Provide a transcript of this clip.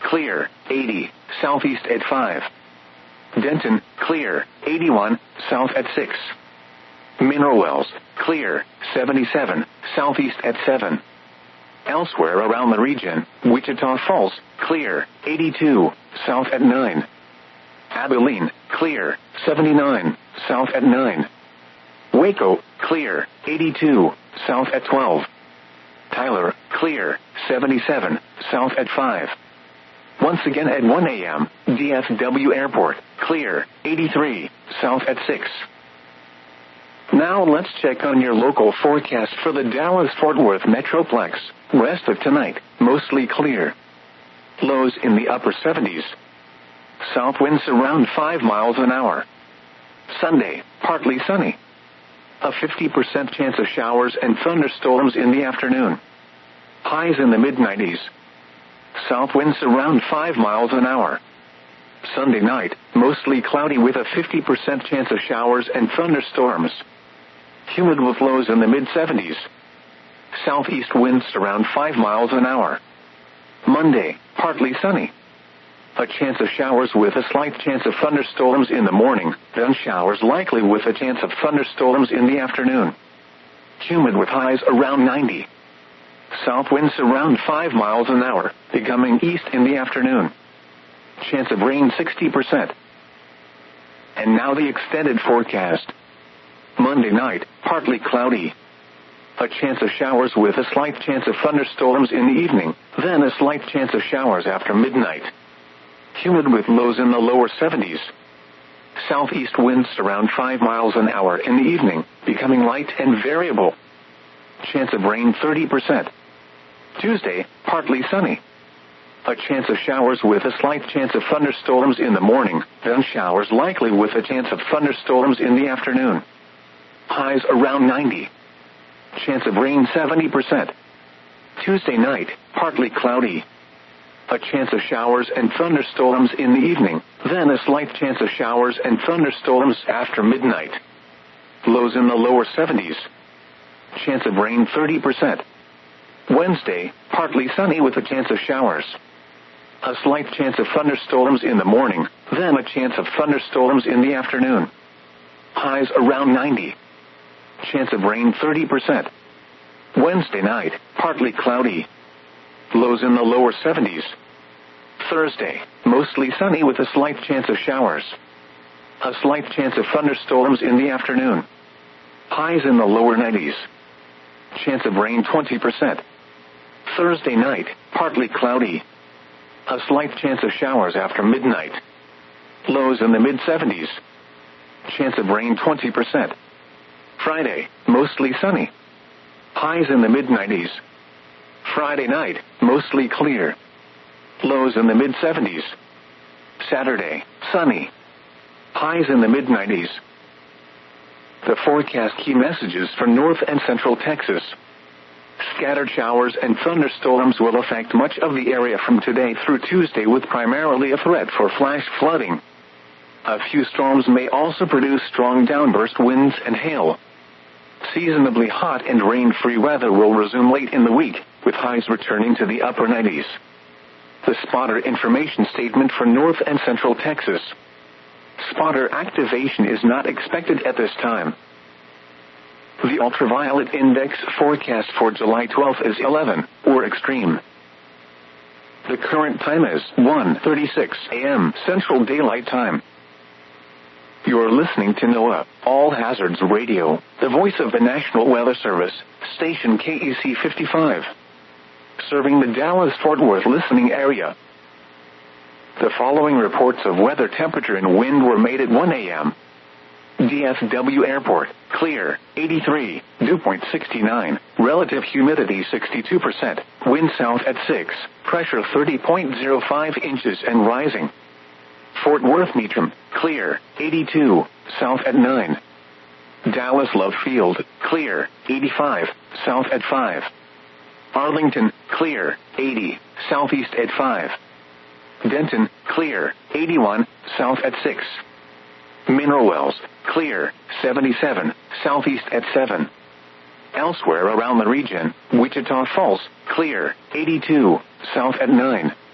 clear, 80, southeast at 5. Denton, clear, 81, south at 6. Mineral Wells, clear, 77, southeast at 7. Elsewhere around the region, Wichita Falls, clear, 82, south at 9. Abilene, clear, 79, south at 9. Waco, clear, 82, south at 12. Tyler, clear, 77, south at 5. Once again at 1 a.m., DFW Airport, clear, 83, south at 6. Now let's check on your local forecast for the Dallas-Fort Worth Metroplex. Rest of tonight, mostly clear. Lows in the upper 70s. South winds around 5 miles an hour. Sunday, partly sunny. A 50% chance of showers and thunderstorms in the afternoon. Highs in the mid-90s. South winds around 5 miles an hour. Sunday night, mostly cloudy with a 50% chance of showers and thunderstorms. Humid with lows in the mid-70s. Southeast winds around 5 miles an hour. Monday, partly sunny. A chance of showers with a slight chance of thunderstorms in the morning, then showers likely with a chance of thunderstorms in the afternoon. Humid with highs around 90. South winds around 5 miles an hour, becoming east in the afternoon. Chance of rain 60%. And now the extended forecast. Monday night, partly cloudy. A chance of showers with a slight chance of thunderstorms in the evening, then a slight chance of showers after midnight. Humid with lows in the lower 70s. Southeast winds around 5 miles an hour in the evening, becoming light and variable. Chance of rain 30%. Tuesday, partly sunny. A chance of showers with a slight chance of thunderstorms in the morning, then showers likely with a chance of thunderstorms in the afternoon. Highs around 90. Chance of rain 70%. Tuesday night, partly cloudy. A chance of showers and thunderstorms in the evening, then a slight chance of showers and thunderstorms after midnight. Lows in the lower 70s. Chance of rain 30%. Wednesday, partly sunny with a chance of showers. A slight chance of thunderstorms in the morning, then a chance of thunderstorms in the afternoon. Highs around 90. Chance of rain 30%. Wednesday night, partly cloudy. Lows in the lower 70s. Thursday, mostly sunny with a slight chance of showers. A slight chance of thunderstorms in the afternoon. Highs in the lower 90s. Chance of rain 20%. Thursday night, partly cloudy. A slight chance of showers after midnight. Lows in the mid-70s. Chance of rain 20%. Friday, mostly sunny. Highs in the mid-90s. Friday night, mostly clear. Lows in the mid-70s. Saturday, sunny. Highs in the mid-90s. The forecast key messages for North and Central Texas. Scattered showers and thunderstorms will affect much of the area from today through Tuesday with primarily a threat for flash flooding. A few storms may also produce strong downburst winds and hail. Seasonably hot and rain-free weather will resume late in the week, with highs returning to the upper 90s. The spotter information statement for North and Central Texas. Spotter activation is not expected at this time. The ultraviolet index forecast for July 12th is 11, or extreme. The current time is 1:36 a.m. Central Daylight Time. You're listening to NOAA, All Hazards Radio, the voice of the National Weather Service, station KEC 55. Serving the Dallas-Fort Worth listening area. The following reports of weather temperature and wind were made at 1 a.m. DFW Airport, clear, 83, dew point 69, relative humidity 62%, wind south at 6, pressure 30.05 inches and rising. Fort Worth Meacham, clear, 82, south at 9. Dallas Love Field, clear, 85, south at 5. Arlington, clear, 80, southeast at 5. Denton, clear, 81, south at 6. Mineral Wells, clear, 77, southeast at 7. Elsewhere around the region, Wichita Falls, clear, 82, south at 9.